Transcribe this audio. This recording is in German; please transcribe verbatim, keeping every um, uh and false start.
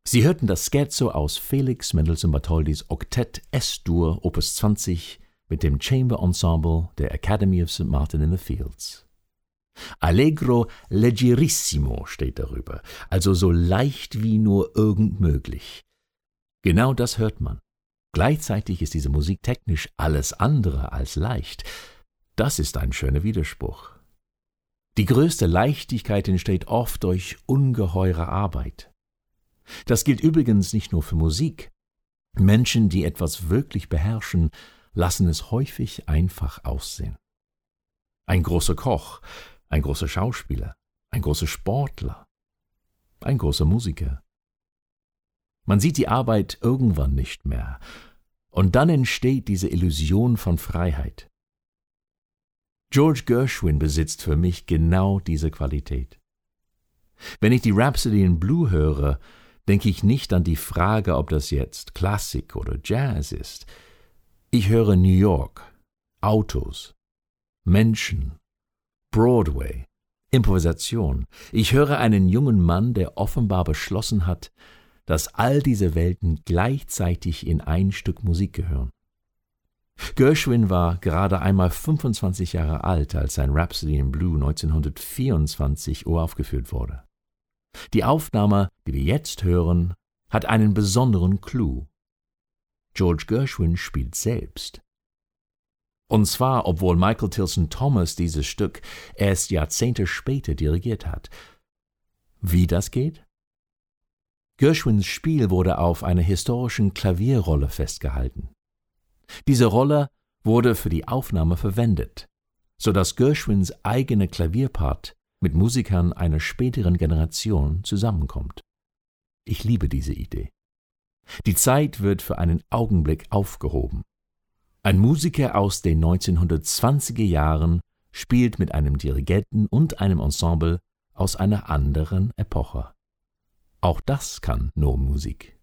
Sie hörten das Scherzo aus Felix Mendelssohn Bartholdys Oktett Es-Dur Opus zwanzig mit dem Chamber Ensemble der Academy of Saint Martin in the Fields. Allegro leggerissimo steht darüber, also so leicht wie nur irgend möglich. Genau das hört man. Gleichzeitig ist diese Musik technisch alles andere als leicht. Das ist ein schöner Widerspruch. Die größte Leichtigkeit entsteht oft durch ungeheure Arbeit. Das gilt übrigens nicht nur für Musik. Menschen, die etwas wirklich beherrschen, lassen es häufig einfach aussehen. Ein großer Koch, ein großer Schauspieler, ein großer Sportler, ein großer Musiker. Man sieht die Arbeit irgendwann nicht mehr, und dann entsteht diese Illusion von Freiheit. George Gershwin besitzt für mich genau diese Qualität. Wenn ich die Rhapsody in Blue höre, denke ich nicht an die Frage, ob das jetzt Klassik oder Jazz ist. Ich höre New York, Autos, Menschen, Broadway, Improvisation. Ich höre einen jungen Mann, der offenbar beschlossen hat, dass all diese Welten gleichzeitig in ein Stück Musik gehören. Gershwin war gerade einmal fünfundzwanzig Jahre alt, als sein Rhapsody in Blue neunzehnhundertvierundzwanzig uraufgeführt wurde. Die Aufnahme, die wir jetzt hören, hat einen besonderen Clou. George Gershwin spielt selbst. Und zwar, obwohl Michael Tilson Thomas dieses Stück erst Jahrzehnte später dirigiert hat. Wie das geht? Gershwins Spiel wurde auf einer historischen Klavierrolle festgehalten. Diese Rolle wurde für die Aufnahme verwendet, sodass Gershwins eigener Klavierpart mit Musikern einer späteren Generation zusammenkommt. Ich liebe diese Idee. Die Zeit wird für einen Augenblick aufgehoben. Ein Musiker aus den neunzehnhundertzwanziger Jahren spielt mit einem Dirigenten und einem Ensemble aus einer anderen Epoche. Auch das kann nur Musik.